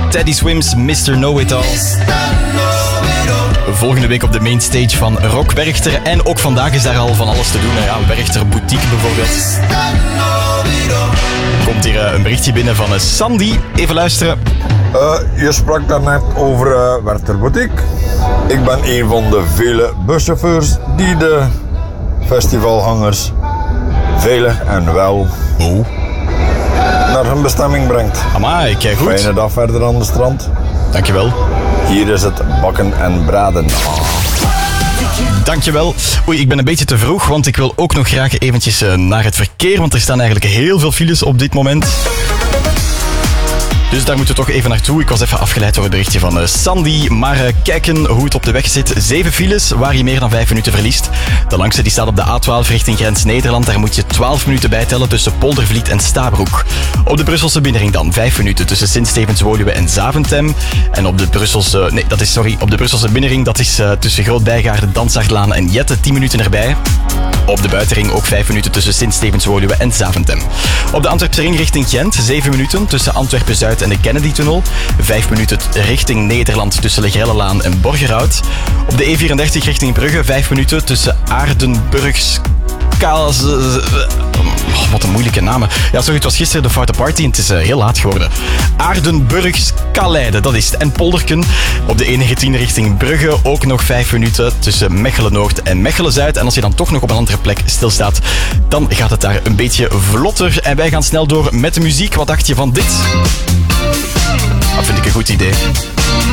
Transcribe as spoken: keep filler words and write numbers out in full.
Teddy Swims, mister Know-It-All. Volgende week op de mainstage van Rock Werchter. En ook vandaag is daar al van alles te doen. Ja, Werchter Boutique bijvoorbeeld. Komt hier uh, een berichtje binnen van uh, Sandy. Even luisteren. Uh, je sprak daarnet over uh, Werchter Boutique. Ik ben een van de vele buschauffeurs die de festivalhangers veilig en wel oh. naar hun bestemming brengt. Amai, kijk goed. Fijne dag verder aan de strand. Dankjewel. Hier is het bakken en braden. Dankjewel. Oei, ik ben een beetje te vroeg, want ik wil ook nog graag eventjes uh, naar het verkeer, want er staan eigenlijk heel veel files op dit moment. Dus daar moeten we toch even naartoe. Ik was even afgeleid door het berichtje van uh, Sandy. Maar uh, kijken hoe het op de weg zit. Zeven files waar je meer dan vijf minuten verliest. De langste die staat op de A twaalf richting grens Nederland. Daar moet je twaalf minuten bij tellen tussen Poldervliet en Stabroek. Op de Brusselse binnenring dan vijf minuten tussen Sint-Stevens-Woluwe en Zaventem. En op de Brusselse... Nee, dat is sorry. Op de Brusselse binnenring, dat is uh, tussen Groot-Bijgaarden, Dansaardlaan en Jette. tien minuten erbij. Op de buitenring ook vijf minuten tussen Sint-Stevens-Woluwe en Zaventem. Op de Antwerpse ring richting Gent zeven minuten tussen Antwerpen-Zuid en de Kennedy-tunnel. vijf minuten richting Nederland tussen Legrellelaan en Borgerhout. Op de E vierendertig richting Brugge vijf minuten tussen Aardenburgs... Kaas... Oh, wat een moeilijke namen. Ja, sorry, het was gisteren de foute party en het is uh, heel laat geworden. Aardenburgs Kaleide, dat is het. En Polderken. Op de E negentien richting Brugge ook nog vijf minuten tussen Mechelen-Noord en Mechelen-Zuid. En als je dan toch nog op een andere plek stilstaat, dan gaat het daar een beetje vlotter. En wij gaan snel door met de muziek. Wat dacht je van dit? Dat vind ik een goed idee.